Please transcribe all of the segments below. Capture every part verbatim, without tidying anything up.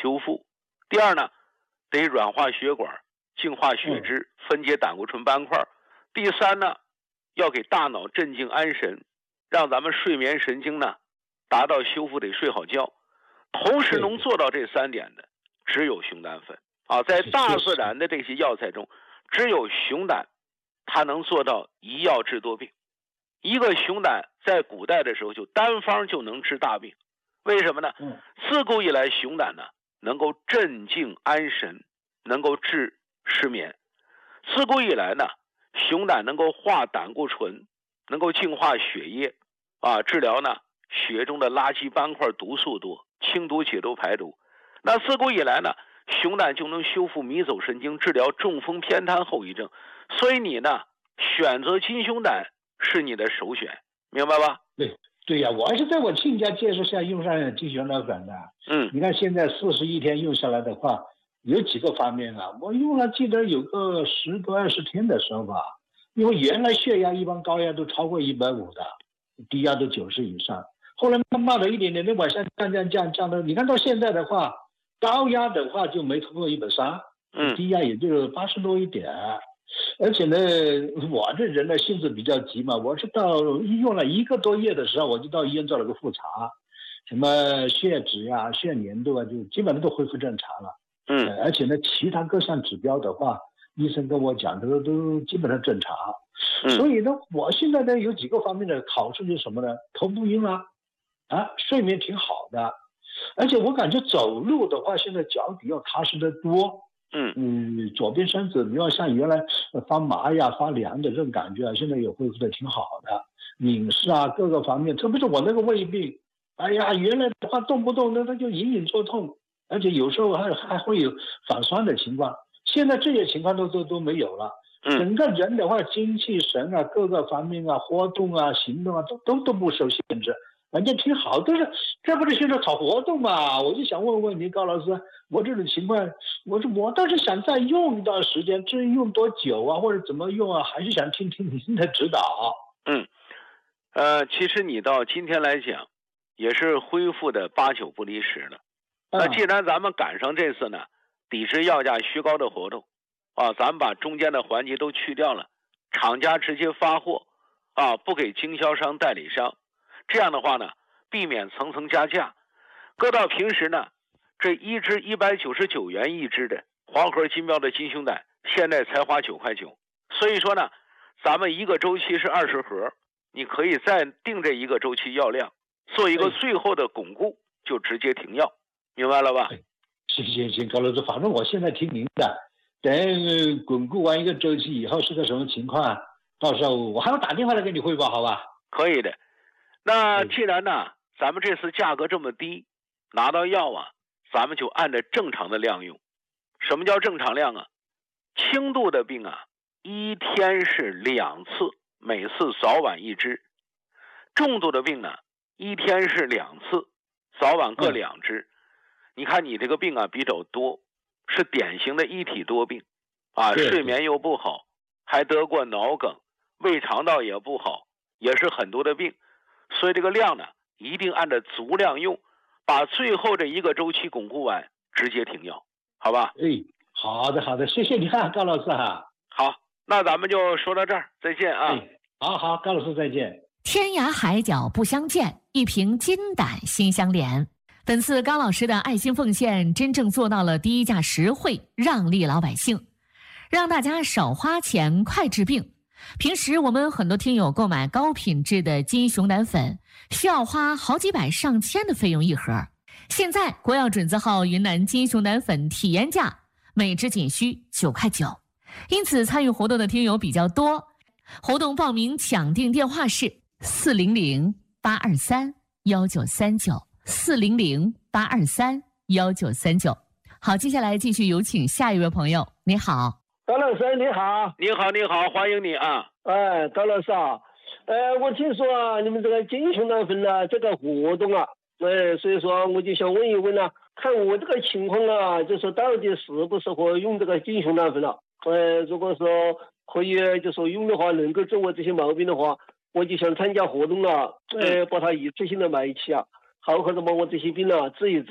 修复。第二呢，得软化血管，净化血脂，分解胆固醇斑块。第三呢，要给大脑镇静安神，让咱们睡眠神经呢达到修复，得睡好觉。同时能做到这三点的只有熊胆粉啊，在大自然的这些药材中，只有熊胆它能做到一药治多病。一个熊胆在古代的时候就单方就能治大病，为什么呢？自古以来熊胆呢能够镇静安神，能够治失眠。自古以来呢，熊胆能够化胆固醇，能够净化血液啊，治疗呢血中的垃圾斑块毒素多，清毒解毒排毒。那自古以来呢，熊胆就能修复迷走神经，治疗中风偏瘫后遗症。所以你呢选择金熊胆是你的首选，明白吧？ 对对呀、啊，我还是在我亲家介绍下用上金熊胆粉的。 嗯， 你看现在四十一天用下来的话，有几个方面啊，我用了记得有个十多二十天的时候吧，因为原来血压一般高压都超过一百五的，低压都九十以上，后来慢慢的一点点的往下降降降降的，你看到现在的话，高压的话就没超过一百三， 嗯， 低压也就八十多一点。而且呢，我这人呢性子比较急嘛，我是到用了一个多月的时候，我就到医院做了个复查，什么血脂啊、血粘度啊，就基本上都恢复正常了。 嗯， 而且呢，其他各项指标的话，医生跟我讲都都基本上正常。 嗯， 所以呢，我现在呢有几个方面的好处就是什么呢？头不晕啊，啊，睡眠挺好的，而且我感觉走路的话，现在脚底要踏实得多。 嗯嗯，左边身子没有像原来发麻呀、发凉的这种感觉啊，现在也恢复的挺好的。饮食啊，各个方面，特别是我那个胃病，哎呀，原来的话动不动的它就隐隐作痛，而且有时候还还会有反酸的情况。现在这些情况都都都没有了。整个人的话，精气神啊，各个方面啊，活动啊，行动啊，都都都不受限制。反正挺好，但是这不是现在炒活动嘛？我就想问问你，高老师，我这种情况，我说我倒是想再用一段时间，至于用多久啊，或者怎么用啊，还是想听听您的指导。 嗯，呃，其实你到今天来讲，也是恢复的八九不离十了。那既然咱们赶上这次呢，抵制药价虚高的活动，啊，咱们把中间的环节都去掉了，厂家直接发货，啊，不给经销商、代理商。这样的话呢，避免层层加价。搁到平时呢，这一支一百九十九元一支的黄河金标的金熊胆，现在才花九块九。所以说呢，咱们一个周期是二十盒，你可以再定这一个周期药量，做一个最后的巩固，就直接停药，明白了吧？ 行行行，高老师，反正我现在听您的，等巩固完一个周期以后是个什么情况，到时候我还要打电话来给你汇报，好吧？ 可以的。那既然呢，咱们这次价格这么低，拿到药啊，咱们就按照正常的量用。什么叫正常量啊？轻度的病啊，一天是两次，每次早晚一支；重度的病呢，一天是两次，早晚各两支。嗯、你看你这个病啊比较多，是典型的一体多病啊，睡眠又不好，还得过脑梗，胃肠道也不好，也是很多的病。所以这个量呢，一定按照足量用，把最后这一个周期巩固完，直接停药，好吧？ 哎，好的好的，谢谢你啊，高老师哈。 好，那咱们就说到这儿，再见啊！ 哎、好好，高老师再见。 天涯海角不相见，一瓶金胆心相连。本次高老师的爱心奉献，真正做到了低价实惠，让利老百姓，让大家少花钱，快治病。平时我们很多听友购买高品质的金熊胆粉，需要花好几百上千的费用一盒。现在国药准字号云南金熊胆粉体验价每支仅需九块九，因此参与活动的听友比较多。活动报名抢订电话是四零零八二三幺九三九四零零八二三幺九三九。好，接下来继续有请下一位朋友。你好。 高老师你好。 你好你好，欢迎你啊。 哎，高老师啊，呃，我听说啊，你们这个金熊胆粉啊，这个活动啊，呃，所以说我就想问一问啊，看我这个情况啊，就说到底适不适合用这个金熊胆粉了？呃，如果说可以就说用的话，能够治我这些毛病的话，我就想参加活动了，呃，把它一次性的买齐啊，好好的把我这些病啊治一治。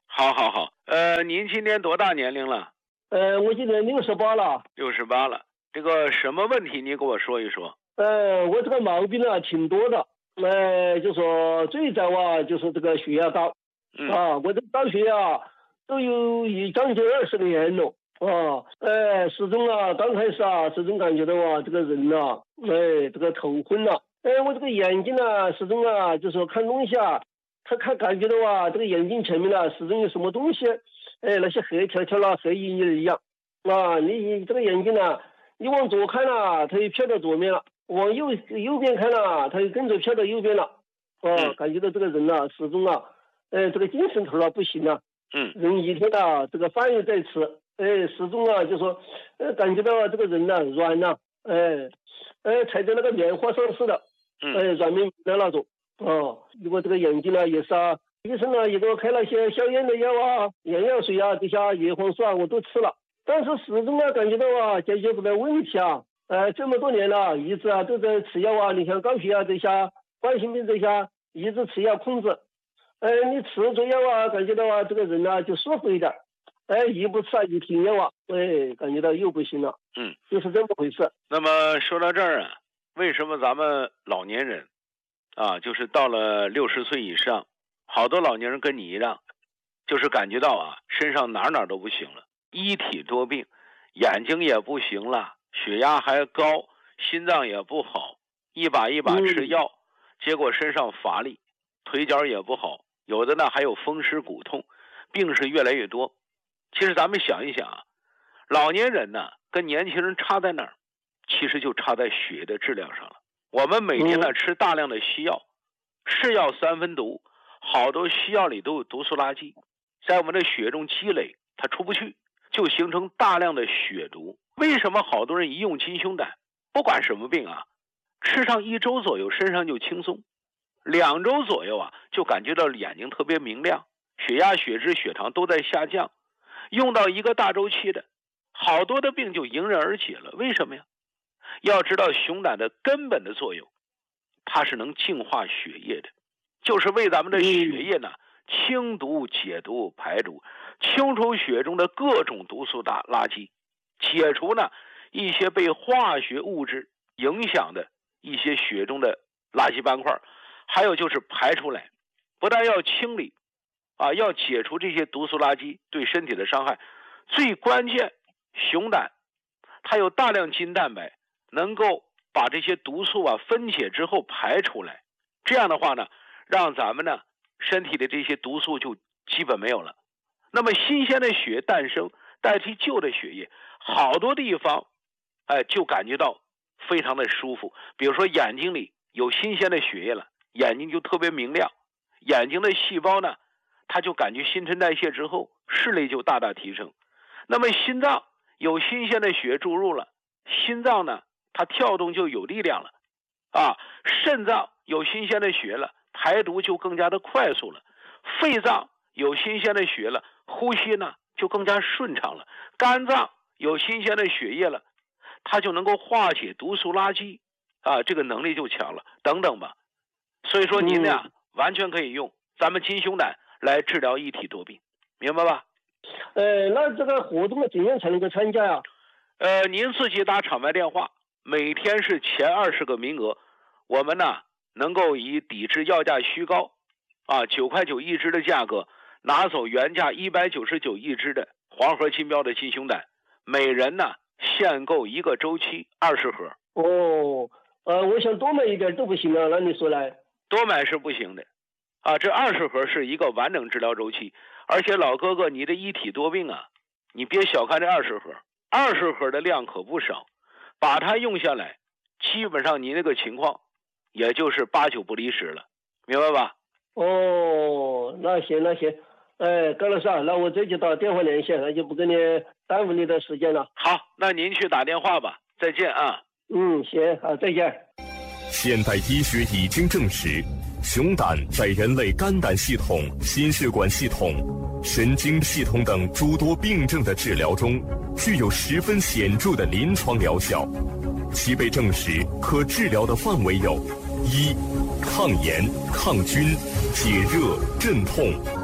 好好好，呃，您今年多大年龄了？ 呃，我今年六十八了。 六十八了，这个什么问题？你给我说一说。 呃，我这个毛病啊挺多的，呃，就说最早啊就是这个血压高， 嗯、 啊，我这高血压都有一将近二十年了。啊，呃，始终啊，刚开始啊，始终感觉到啊，这个人呐、啊，哎，这个头昏了、啊，哎，我这个眼睛啊，始终啊，就说看东西啊，他看感觉到啊，这个眼睛前面啊，始终有什么东西，哎，那些黑条条啦、黑印印一样，啊，你这个眼睛啊，你往左看了、啊，它又飘到左面了；往右右边看了、啊，它又跟着飘到右边了，啊，感觉到这个人啊，始终啊，呃，这个精神头啊不行啊， 嗯， 人一天啊，这个饭又在吃。哎，始终啊，就说，呃，感觉到啊，这个人呐、啊、软呐、啊，哎，哎，踩在那个棉花上似的，哎，软绵绵的那种。哦，如果这个眼睛呢也是啊，医生呢也给我开了些消炎的药啊、眼药水啊，这些叶黄素啊我都吃了，但是始终啊感觉到啊解决不了问题啊。呃，这么多年了，一直啊都在吃药啊，你像高血压这些、冠心病这些，一直吃药控制。哎，你吃着药啊，感觉到啊这个人啊就舒服一点。哎，一不吃啊，一停药啊，哎，感觉到又不行了， 嗯， 就是这么回事。 那么说到这儿啊，为什么咱们老年人啊，就是到了六十岁以上，好多老年人跟你一样，就是感觉到啊，身上哪哪都不行了，一体多病，眼睛也不行了，血压还高，心脏也不好，一把一把吃药，嗯、结果身上乏力，腿脚也不好，有的呢还有风湿骨痛，病是越来越多。其实咱们想一想啊，老年人呢跟年轻人差在哪儿？其实就差在血的质量上了。我们每天呢吃大量的西药，是药三分毒，好多西药里都有毒素垃圾，在我们的血中积累，它出不去，就形成大量的血毒。为什么好多人一用金胸胆，不管什么病啊，吃上一周左右身上就轻松，两周左右啊就感觉到眼睛特别明亮，血压、血脂、血糖都在下降。用到一个大周期的，好多的病就迎刃而解了。为什么呀？要知道熊胆的根本的作用，它是能净化血液的，就是为咱们的血液呢清毒、解毒、排毒，清除血中的各种毒素大垃圾，解除呢一些被化学物质影响的一些血中的垃圾斑块，还有就是排出来，不但要清理啊，要解除这些毒素垃圾对身体的伤害，最关键，熊胆它有大量筋蛋白，能够把这些毒素啊分解之后排出来，这样的话呢，让咱们呢身体的这些毒素就基本没有了。那么新鲜的血诞生，代替旧的血液，好多地方，哎，就感觉到非常的舒服。比如说眼睛里有新鲜的血液了，眼睛就特别明亮，眼睛的细胞呢，它就感觉新陈代谢之后，视力就大大提升。那么心脏有新鲜的血注入了，心脏呢，它跳动就有力量了，啊，肾脏有新鲜的血了，排毒就更加的快速了，肺脏有新鲜的血了，呼吸呢就更加顺畅了，肝脏有新鲜的血液了，它就能够化解毒素垃圾，啊，这个能力就强了，等等吧。所以说您呢、嗯、完全可以用咱们金胸胆来治疗一体多病，明白吧？ 呃，那这个活动怎样才能够参加呀？ 呃，您自己打场外电话，每天是前二十个名额，我们呢能够以抵制药价虚高，啊，九块九一支的价格，拿走原价一百九十九一支的黄河金标的金胸胆，每人呢限购一个周期二十盒。 哦，呃，我想多买一点都不行啊，那你说来？ 多买是不行的，啊，这二十盒是一个完整治疗周期，而且老哥哥，你的一体多病啊，你别小看这二十盒，二十盒的量可不少，把它用下来，基本上你那个情况，也就是八九不离十了，明白吧？ 哦，那行那行，哎，高老师啊，那我这就打电话联系，那就不跟你耽误你的时间了。 好，那您去打电话吧，再见啊。 嗯，行，好，再见。 现代医学已经证实，熊胆在人类肝胆系统、心血管系统、神经系统等诸多病症的治疗中，具有十分显著的临床疗效。其被证实可治疗的范围有：一、抗炎、抗菌、解热、镇痛；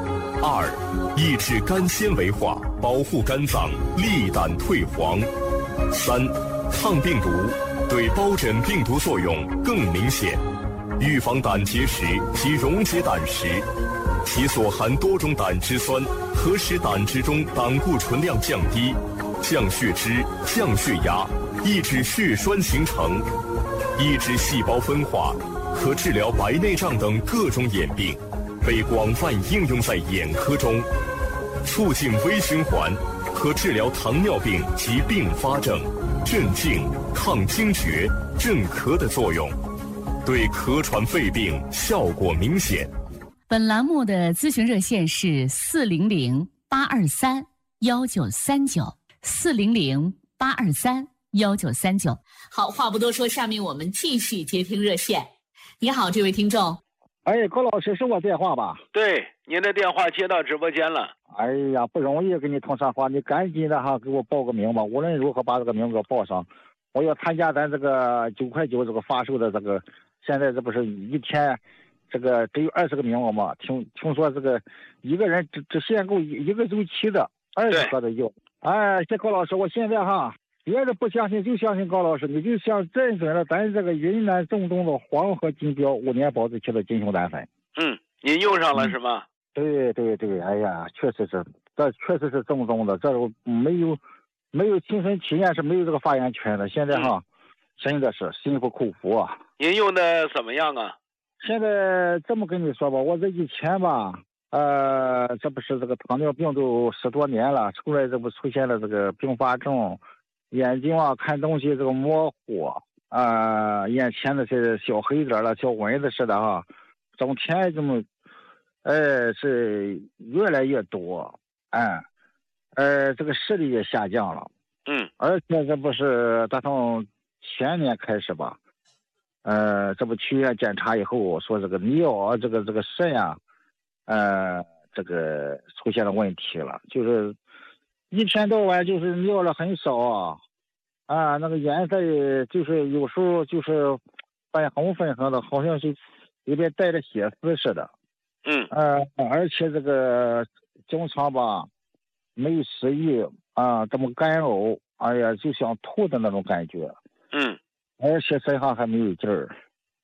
二、抑制肝纤维化，保护肝脏，利胆退黄。三、抗病毒，对疱疹病毒作用更明显，预防胆结石及溶解胆石。其所含多种胆汁酸，可使胆汁中胆固醇量降低，降血脂、降血压，抑制血栓形成，抑制细胞分化，可治疗白内障等各种眼病，被广泛应用在眼科中。促进微循环，可治疗糖尿病及并发症，镇静、抗惊厥、镇咳的作用，对咳喘肺病效果明显。 本栏目的咨询热线是四零零八二三幺九三九，四零零八二三幺九三九。好，话不多说，下面我们继续接听热线。你好，这位听众。 哎，高老师是我电话吧？ 对，您的电话接到直播间了。 哎呀，不容易跟你通上话，你赶紧的哈，给我报个名吧。无论如何把这个名给我报上，我要参加咱这个九块九这个发售的这个，现在这不是一天。这个只有二十个名额嘛？听听说这个一个人只只限购一一个周期的，二十个的有。哎，这高老师，我现在哈，别人不相信就相信高老师，你就像认准了咱这个云南正宗的黄河金标五年保质期的金熊胆粉。 嗯，您用上了是吗？ 对对对，哎呀，确实是，这确实是正宗的，这没有没有亲身体验是没有这个发言权的。现在哈，真的是心服口服啊。 您用的怎么样啊？ 现在这么跟你说吧，我这以前吧，呃，这不是这个糖尿病都十多年了，出来这不出现了这个并发症，眼睛啊看东西这个模糊，啊、呃，眼前的是小黑点了，小蚊子似的哈，整天这么，呃，是越来越多，哎，呃，这个视力也下降了， 嗯， 而且这不是打从前年开始吧。呃，这不去医院检查以后说这个尿这个这个肾啊，呃，这个出现了问题了，就是一天到晚就是尿了很少啊，啊，那个颜色就是有时候就是粉红粉红的，好像是里边带着血丝似的。 嗯。 呃，而且这个经常吧没有食欲啊，这么干呕，哎呀，就想吐的那种感觉。 嗯。 而且身上还没有劲儿，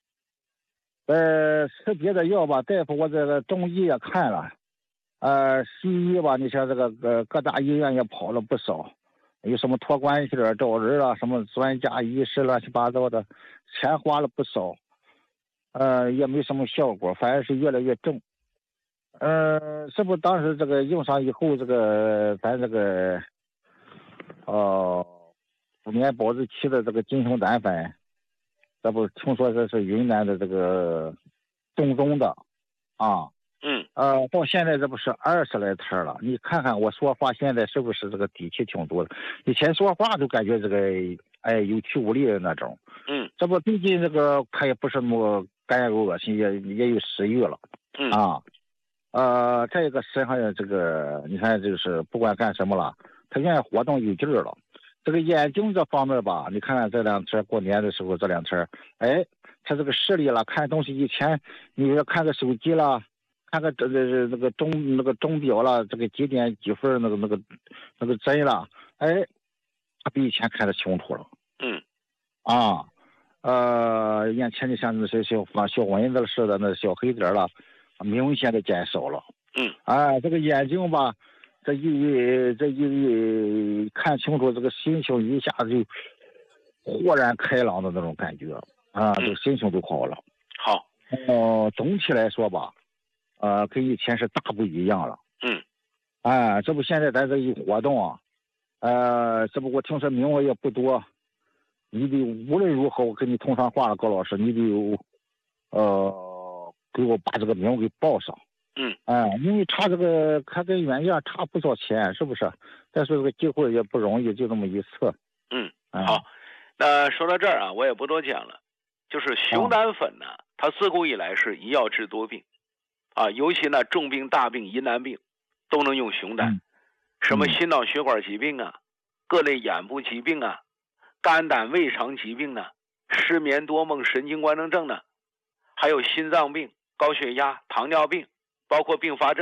呃，吃别的药吧，大夫我这个中医也看了，呃，西医吧，你像这个呃各大医院也跑了不少，有什么托关系的找人了，什么专家医师乱七八糟的，钱花了不少，呃，也没什么效果，反而是越来越重。呃，这不当时这个用上以后，这个咱这个，哦、呃。五年保质期的这个金熊胆粉，这不听说这是云南的这个正宗的啊， 嗯， 呃，到现在这不是二十来摊了，你看看我说话现在是不是这个底气挺多的？以前说话都感觉这个哎有气无力的那种， 嗯， 这不最近这个他也不是那么干呕恶心，也也有食欲了， 嗯啊，呃，再一个身上这个你看就是不管干什么了，他愿意活动有劲儿了。这个眼睛这方面吧，你看看这两天过年的时候，这两天，哎，他这个视力了，看东西以前你说看个手机了，看个这这那个钟那个钟表了，这个几点几分那个那个那个针了，哎，他比以前看得清楚了。 嗯， 啊，呃，眼前的像那些小小蚊子似的那小黑点了，明显的减少了。 嗯， 啊，这个眼睛吧。这一这一看清楚，这个心情一下子就豁然开朗的那种感觉啊，这个心情都好了。 好， 哦、呃，总体来说吧，呃，跟以前是大不一样了。 嗯， 啊，这不现在咱这一活动啊，呃，这不我听说名额也不多，你得无论如何我跟你通上话了，高老师，你得有呃给我把这个名额给报上。 嗯， 哎，因为差这个，它跟原价差不少钱，是不是？但是这个机会也不容易，就这么一次。 嗯， 哎、 好，那说到这儿啊，我也不多讲了。就是熊胆粉呢，啊、它自古以来是一药治多病，啊，尤其呢重病、大病、疑难病，都能用熊胆。 嗯、 什么心脑血管疾病啊，各类眼部疾病啊，肝胆胃肠疾病啊，失眠多梦、神经官能症呢，还有心脏病、高血压、糖尿病。包括并发症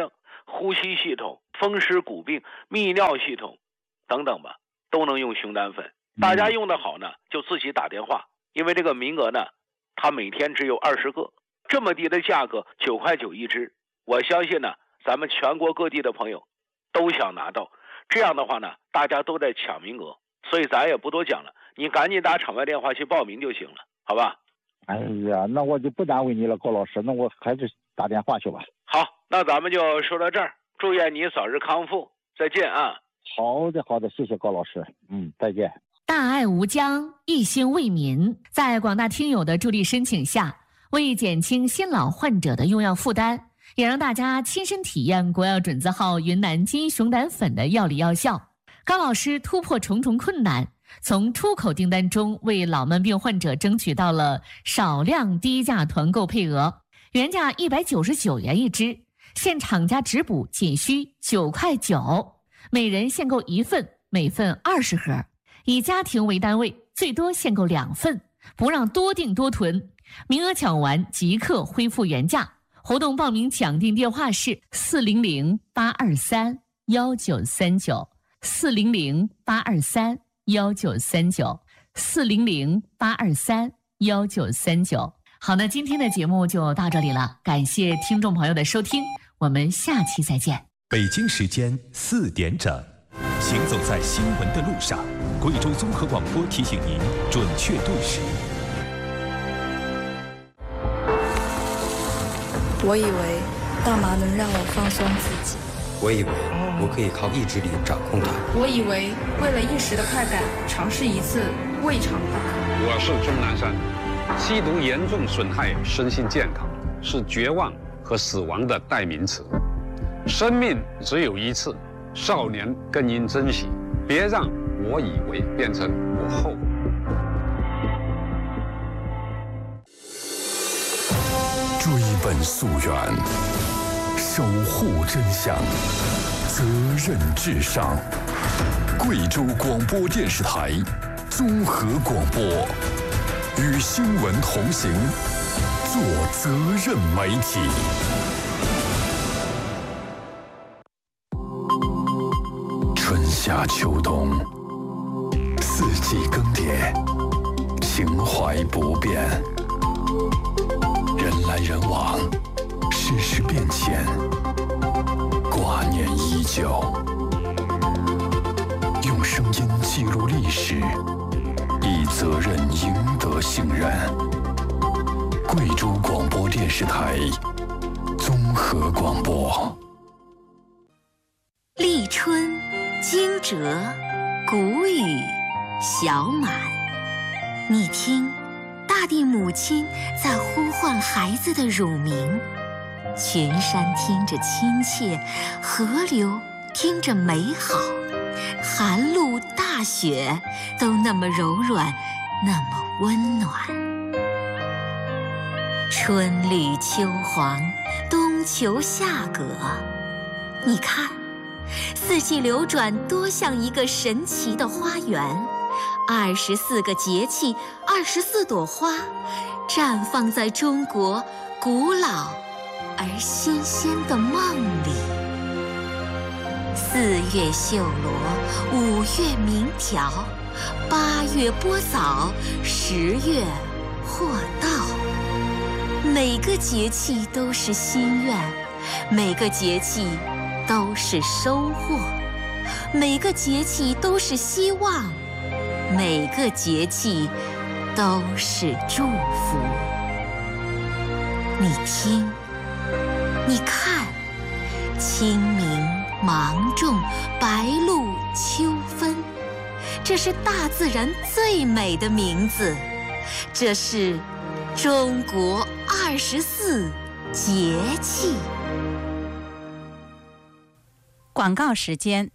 呼吸系统、风湿骨病、泌尿系统等等吧，都能用熊胆粉。大家用的好呢，就自己打电话，因为这个名额呢，它每天只有二十个，这么低的价格，九块九一支，我相信呢，咱们全国各地的朋友都想拿到。这样的话呢，大家都在抢名额，所以咱也不多讲了，你赶紧打场外电话去报名就行了，好吧？ 哎呀，那我就不耽误你了，高老师，那我还是打电话去吧。 好，那咱们就说到这儿，祝愿你早日康复，再见啊！ 好的，好的，谢谢高老师，嗯，再见。 大爱无疆，一心为民，在广大听友的助力申请下，为减轻新老患者的用药负担，也让大家亲身体验国药准字号云南金熊胆粉的药理药效。高老师突破重重困难，从出口订单中为老慢病患者争取到了少量低价团购配额，原价一百九十九元一支，现厂家直补仅需九块九，每人限购一份，每份二十盒，以家庭为单位，最多限购两份，不让多订多囤，名额抢完即刻恢复原价。活动报名抢订电话是四零零八二三幺九三九，四零零八二三幺九三九，四零零八二三幺九三九。好，那今天的节目就到这里了，感谢听众朋友的收听，我们下期再见。 北京时间四点整，行走在新闻的路上，贵州综合广播提醒您准确对时。 我以为大麻能让我放松自己， 我以为我可以靠意志力掌控它， 我以为为了一时的快感尝试一次未尝不可。 我是钟南山，吸毒严重损害身心健康，是绝望和死亡的代名词。生命只有一次，少年更应珍惜，别让我以为变成我后。 追本溯源，守护真相，责任至上。贵州广播电视台综合广播，与新闻同行，做责任媒体。春夏秋冬，四季更迭，情怀不变。人来人往，世事变迁，挂念依旧。用声音记录历史，以责任赢得信任。贵州广播电视台综合广播。 立春，惊蛰，谷雨，小满。你听，大地母亲在呼唤孩子的乳名，群山听着亲切，河流听着美好，寒露大雪都那么柔软，那么温暖。春绿秋黄，冬秋夏葛，你看，四季流转多像一个神奇的花园。二十四个节气，二十四朵花，绽放在中国古老而新鲜的梦里。四月绣罗，五月鸣条，八月播枣，十月获稻。每个节气都是心愿，每个节气都是收获，每个节气都是希望，每个节气都是祝福。你听，你看，清明、芒种、白露、秋分，这是大自然最美的名字，这是中国二十四节气。 广告时间。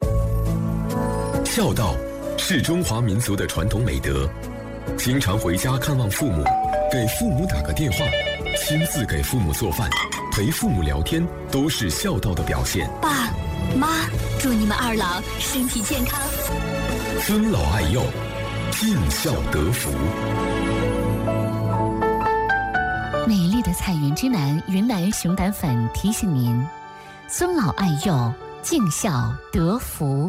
孝道是中华民族的传统美德，经常回家看望父母，给父母打个电话，亲自给父母做饭，陪父母聊天，都是孝道的表现。 爸妈，祝你们二老身体健康， 尊老爱幼，尽孝得福。 美丽的彩云之南云南熊胆粉提醒您， 尊老爱幼，敬孝得福。